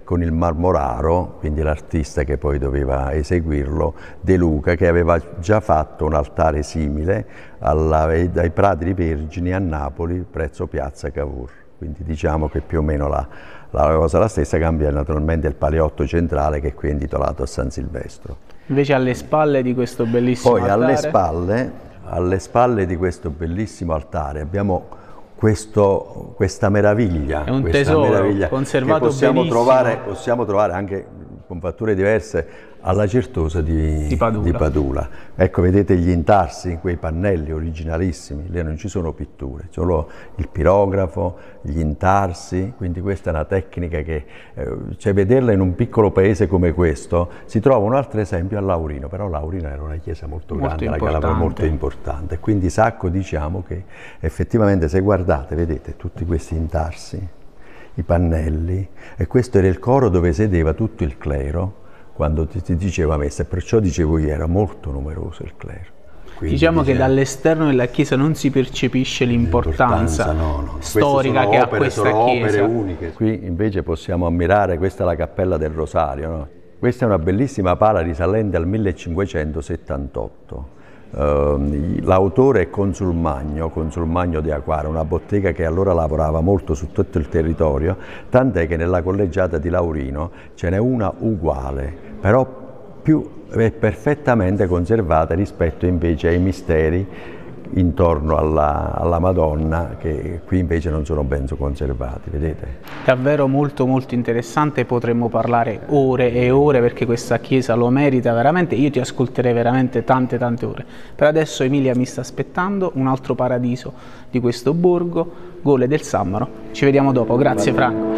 con il Marmoraro, quindi l'artista che poi doveva eseguirlo, De Luca, che aveva già fatto un altare simile ai Prati Vergini a Napoli, presso Piazza Cavour. Quindi diciamo che più o meno la cosa è la stessa, cambia naturalmente il paleotto centrale che qui è intitolato a San Silvestro. Invece alle spalle di questo bellissimo altare... Poi alle spalle di questo bellissimo altare abbiamo questa meraviglia. È un tesoro conservato benissimo. Possiamo trovare anche con fatture diverse alla Certosa di Padula. Ecco, vedete gli intarsi, quei pannelli originalissimi, lì non ci sono pitture, solo il pirografo, gli intarsi, quindi questa è una tecnica che, cioè vederla in un piccolo paese come questo, si trova un altro esempio a Laurino, però Laurino era una chiesa molto grande, la Calabria molto importante, quindi Sacco diciamo che effettivamente se guardate, vedete tutti questi intarsi, i pannelli, e questo era il coro dove sedeva tutto il clero quando ti diceva messa, e perciò dicevo io era molto numeroso il clero. Quindi, diciamo che dall'esterno della chiesa non si percepisce l'importanza storica che ha questa chiesa. Uniche. Qui invece possiamo ammirare, questa è la Cappella del Rosario, no? Questa è una bellissima pala risalente al 1578. L'autore è Consul Magno di Aquara, una bottega che allora lavorava molto su tutto il territorio, tant'è che nella collegiata di Laurino ce n'è una uguale, però è perfettamente conservata rispetto invece ai misteri intorno alla Madonna, che qui invece non sono ben conservati, vedete? Davvero molto molto interessante, potremmo parlare ore e ore perché questa chiesa lo merita veramente, io ti ascolterei veramente tante ore. Per adesso Emilia mi sta aspettando, un altro paradiso di questo borgo, Gole del Sambaro. Ci vediamo dopo, grazie Franco.